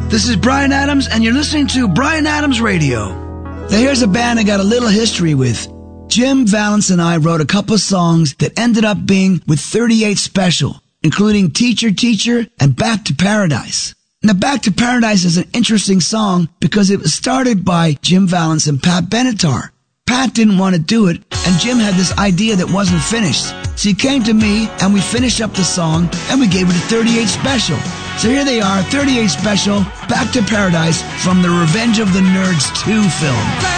This is Bryan Adams, and you're listening to Bryan Adams Radio. Now here's a band I got a little history with. Jim Vallance and I wrote a couple of songs that ended up being with 38 Special, including Teacher, Teacher, and Back to Paradise. Now, Back to Paradise is an interesting song because it was started by Jim Vallance and Pat Benatar. Pat didn't want to do it, and Jim had this idea that wasn't finished. So he came to me, and we finished up the song, and we gave it a 38 Special. So here they are, 38 Special, Back to Paradise, from the Revenge of the Nerds 2 film.